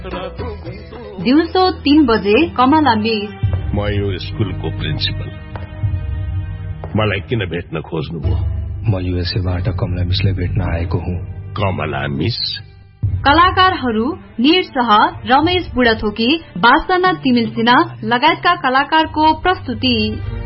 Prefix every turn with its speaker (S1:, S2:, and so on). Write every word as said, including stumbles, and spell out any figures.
S1: दिउँसो तीन बजे कमला मिस।
S2: म यो स्कुलको प्रिन्सिपल। मलाई किन भेट्न खोज्नुभयो?
S3: म युएसएबाट कमला मिसलाई भेट्न आएको हुँ।
S2: कमला मिस?
S1: कलाकारहरू निर शाह, रमेश बुढाथोकी, वासना तिमिल सिन्हा लगायतका कलाकारको प्रस्तुति।